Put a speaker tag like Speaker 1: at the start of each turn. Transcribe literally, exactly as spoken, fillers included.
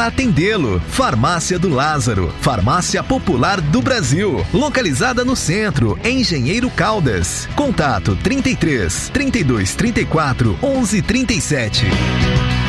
Speaker 1: para atendê-lo. Farmácia do Lázaro, farmácia popular do Brasil, localizada no centro, em Engenheiro Caldas. Contato trinta e três, trinta e dois, trinta e quatro, onze, trinta e sete.